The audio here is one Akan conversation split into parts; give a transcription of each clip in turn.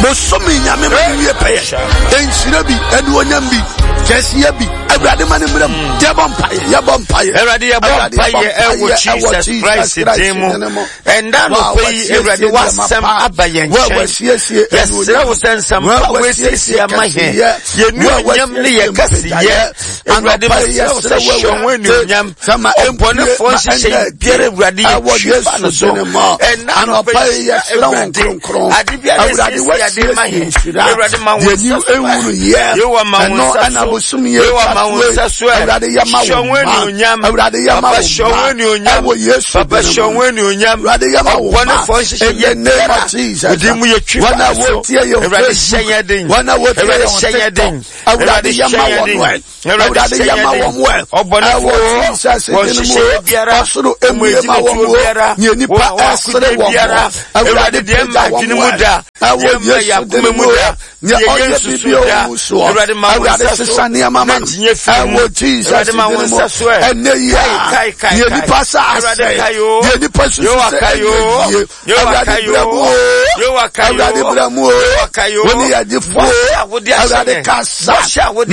Bosomi nyame me pay. Enshirabi eduonyambi. Kesiabi Abraham manimram. Yabompa. Jesus Christ demo. And that no pay everybody was some abayen. Yes, there was some we see my hair. You knew yamly a cassie, and ready myself when you yam some upon a force Pierre ready and I'll pay I did my hand. You are my and I was soon you are my swear. Rather Yama showing you yam, Papa showing you yam, rather Yama one of us in the name of Jesus. When I will tear your face, when I will tear your thing, I would rather Yama one. Rather Yama one. I will Jesus in also Emma Nipa Asre Wara. I would rather dear Majimuda. I will Yakumamuda. I would rather Sania Mama. I will Jesus and the pasa the person you are when you are the four would the casa would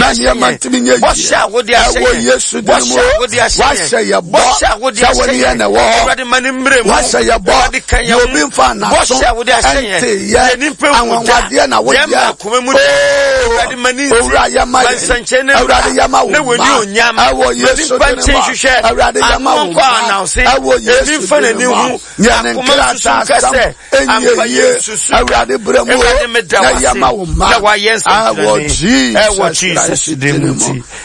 now say I will yes for the new Jesus